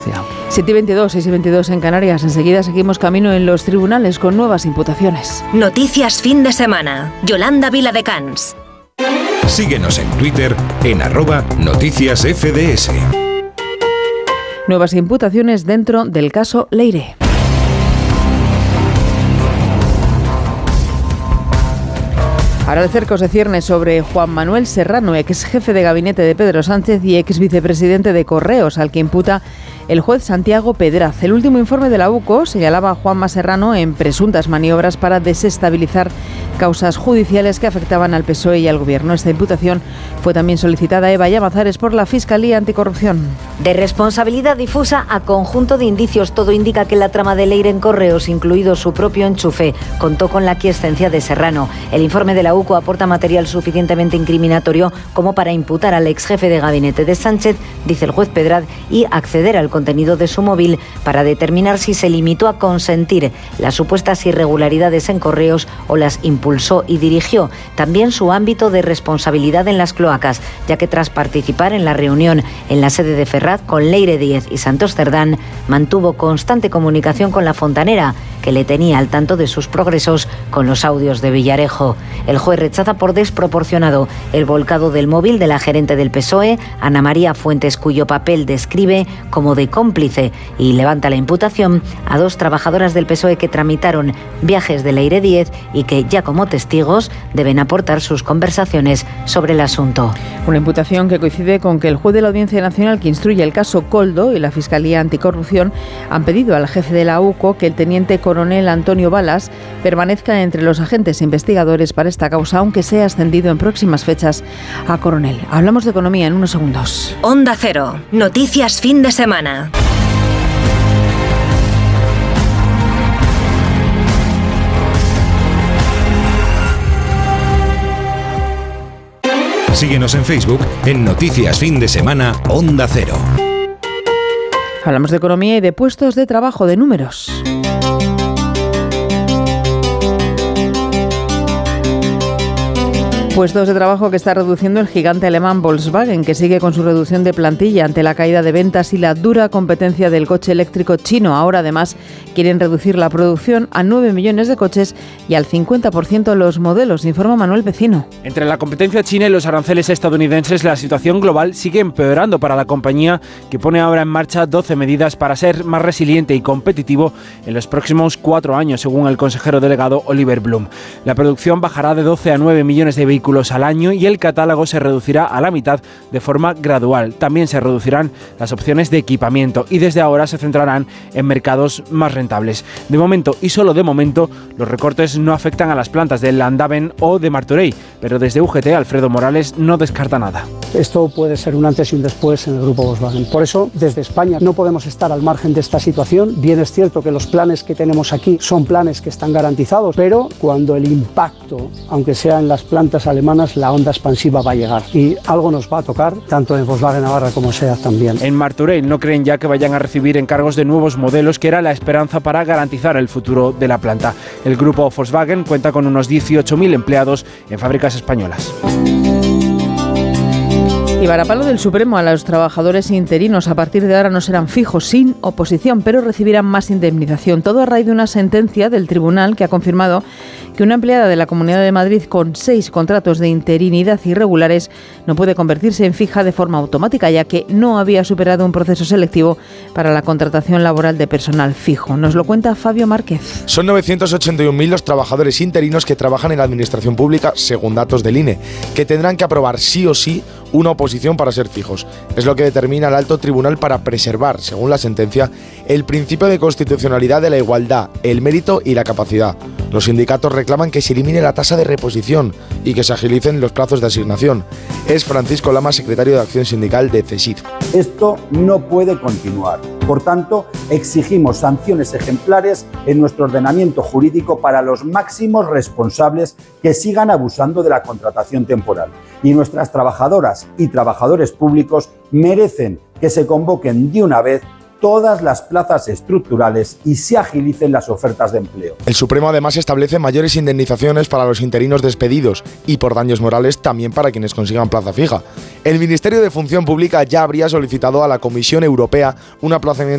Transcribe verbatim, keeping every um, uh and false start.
siete y veintidós, seis y veintidós en Canarias. Enseguida seguimos camino en los tribunales con nuevas imputaciones. Noticias fin de semana. Yolanda Viladecans. Síguenos en Twitter en arroba noticias F D S. Nuevas imputaciones dentro del caso Leire. Ahora el cerco se cierne sobre Juan Manuel Serrano, ex jefe de gabinete de Pedro Sánchez y ex vicepresidente de Correos, al que imputa el juez Santiago Pedraz. El último informe de la U C O señalaba a Juanma Serrano en presuntas maniobras para desestabilizar causas judiciales que afectaban al P S O E y al Gobierno. Esta imputación fue también solicitada a Eva Llamazares por la Fiscalía Anticorrupción. De responsabilidad difusa a conjunto de indicios, todo indica que la trama de Leire en Correos, incluido su propio enchufe, contó con la aquiescencia de Serrano. El informe de la U C O aporta material suficientemente incriminatorio como para imputar al ex jefe de gabinete de Sánchez, dice el juez Pedraz, y acceder al contenido de su móvil para determinar si se limitó a consentir las supuestas irregularidades en Correos o las impulsó y dirigió. También su ámbito de responsabilidad en las cloacas, ya que tras participar en la reunión en la sede de Ferraz con Leire Díez y Santos Cerdán, mantuvo constante comunicación con la fontanera, que le tenía al tanto de sus progresos con los audios de Villarejo. El juez rechaza por desproporcionado el volcado del móvil de la gerente del P S O E, Ana María Fuentes, cuyo papel describe como de cómplice, y levanta la imputación a dos trabajadoras del P S O E que tramitaron viajes de Leire Díez y que ya como testigos deben aportar sus conversaciones sobre el asunto. Una imputación que coincide con que el juez de la Audiencia Nacional que instruye el caso Coldo y la Fiscalía Anticorrupción han pedido al jefe de la U C O que el teniente coronel Antonio Balas permanezca entre los agentes investigadores para esta causa, aunque sea ascendido en próximas fechas a coronel. Hablamos de economía en unos segundos. Onda Cero. Noticias fin de semana. Síguenos en Facebook en Noticias Fin de Semana Onda Cero. Hablamos de economía y de puestos de trabajo, de números. Puestos de trabajo que está reduciendo el gigante alemán Volkswagen, que sigue con su reducción de plantilla ante la caída de ventas y la dura competencia del coche eléctrico chino. Ahora, además, quieren reducir la producción a nueve millones de coches y al cincuenta por ciento los modelos, informa Manuel Vecino. Entre la competencia china y los aranceles estadounidenses, la situación global sigue empeorando para la compañía, que pone ahora en marcha doce medidas para ser más resiliente y competitivo en los próximos cuatro años, según el consejero delegado Oliver Blum. La producción bajará de doce a nueve millones de vehículos al año y el catálogo se reducirá a la mitad de forma gradual. También se reducirán las opciones de equipamiento y desde ahora se centrarán en mercados más rentables. De momento, y solo de momento, los recortes no afectan a las plantas de Landaven o de Martorell, pero desde U G T, Alfredo Morales no descarta nada. Esto puede ser un antes y un después en el grupo Volkswagen. Por eso, desde España no podemos estar al margen de esta situación. Bien es cierto que los planes que tenemos aquí son planes que están garantizados, pero cuando el impacto, aunque sea en las plantas alemanas, la onda expansiva va a llegar y algo nos va a tocar, tanto en Volkswagen Navarra como SEAT también. En Martorell no creen ya que vayan a recibir encargos de nuevos modelos, que era la esperanza para garantizar el futuro de la planta. El grupo Volkswagen cuenta con unos dieciocho mil empleados en fábricas españolas. Y varapalo del Supremo a los trabajadores interinos. A partir de ahora no serán fijos, sin oposición, pero recibirán más indemnización. Todo a raíz de una sentencia del tribunal que ha confirmado que una empleada de la Comunidad de Madrid con seis contratos de interinidad irregulares no puede convertirse en fija de forma automática, ya que no había superado un proceso selectivo para la contratación laboral de personal fijo. Nos lo cuenta Fabio Márquez. Son novecientos ochenta y un mil los trabajadores interinos que trabajan en la administración pública, según datos del I N E, que tendrán que aprobar sí o sí una oposición para ser fijos. Es lo que determina el alto tribunal para preservar, según la sentencia, el principio de constitucionalidad de la igualdad, el mérito y la capacidad. Los sindicatos reclaman que se elimine la tasa de reposición y que se agilicen los plazos de asignación. Es Francisco Lama, secretario de Acción Sindical de CESID. Esto no puede continuar. Por tanto, exigimos sanciones ejemplares en nuestro ordenamiento jurídico para los máximos responsables que sigan abusando de la contratación temporal. Y nuestras trabajadoras y trabajadores públicos merecen que se convoquen de una vez todas las plazas estructurales y se agilicen las ofertas de empleo. El Supremo además establece mayores indemnizaciones para los interinos despedidos y por daños morales también para quienes consigan plaza fija. El Ministerio de Función Pública ya habría solicitado a la Comisión Europea un aplazamiento